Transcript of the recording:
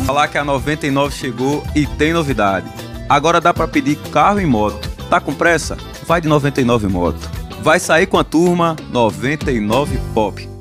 Falar que a 99 chegou e tem novidade. Agora dá pra pedir carro e moto. Tá com pressa? Vai de 99 Moto. Vai sair com a turma 99 Pop.